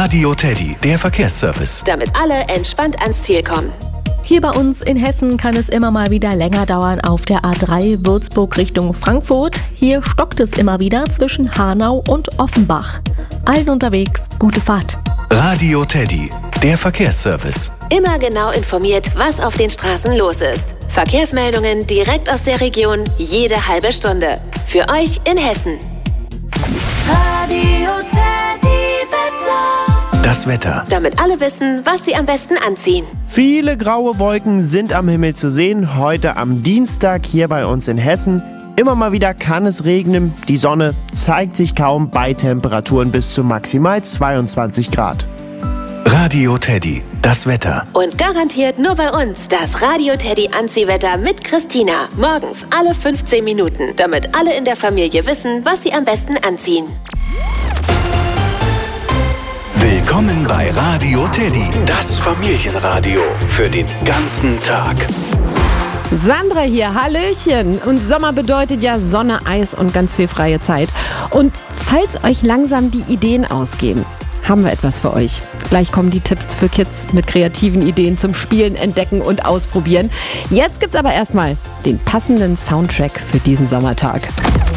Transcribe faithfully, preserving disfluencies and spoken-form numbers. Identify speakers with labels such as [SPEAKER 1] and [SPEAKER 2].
[SPEAKER 1] Radio Teddy, der Verkehrsservice.
[SPEAKER 2] Damit alle entspannt ans Ziel kommen.
[SPEAKER 3] Hier bei uns in Hessen kann es immer mal wieder länger dauern auf der A drei Würzburg Richtung Frankfurt. Hier stockt es immer wieder zwischen Hanau und Offenbach. Allen unterwegs, gute Fahrt.
[SPEAKER 1] Radio Teddy, der Verkehrsservice.
[SPEAKER 2] Immer genau informiert, was auf den Straßen los ist. Verkehrsmeldungen direkt aus der Region, jede halbe Stunde. Für euch in Hessen. Radio Teddy Wetter.
[SPEAKER 1] Das Wetter.
[SPEAKER 2] Damit alle wissen, was sie am besten anziehen.
[SPEAKER 4] Viele graue Wolken sind am Himmel zu sehen. Heute am Dienstag hier bei uns in Hessen. Immer mal wieder kann es regnen. Die Sonne zeigt sich kaum bei Temperaturen bis zu maximal zweiundzwanzig Grad.
[SPEAKER 1] Radio Teddy, das Wetter.
[SPEAKER 2] Und garantiert nur bei uns das Radio Teddy Anziehwetter mit Christina. Morgens alle fünfzehn Minuten, damit alle in der Familie wissen, was sie am besten anziehen.
[SPEAKER 1] Willkommen bei Radio Teddy, das Familienradio für den ganzen Tag.
[SPEAKER 5] Sandra hier, Hallöchen. Und Sommer bedeutet ja Sonne, Eis und ganz viel freie Zeit. Und falls euch langsam die Ideen ausgehen, haben wir etwas für euch. Gleich kommen die Tipps für Kids mit kreativen Ideen zum Spielen, Entdecken und Ausprobieren. Jetzt gibt's aber erstmal den passenden Soundtrack für diesen Sommertag.